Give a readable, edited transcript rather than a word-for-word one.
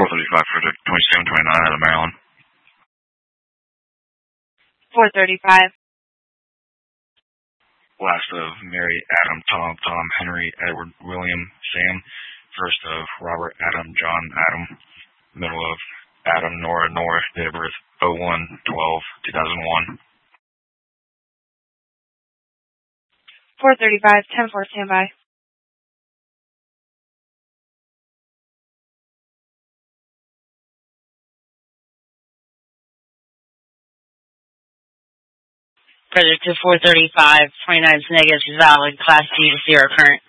435 Frederick, 2729 out of Maryland. 435. Last of Mary, Adam, Tom, Henry, Edward, William, Sam. First of Robert, Adam, John, Adam. Middle of Adam, Nora, date of birth 01/12/2001. 435, 10-4, standby. Frederick to 435, 29 is negative, is valid, Class D to 0 current.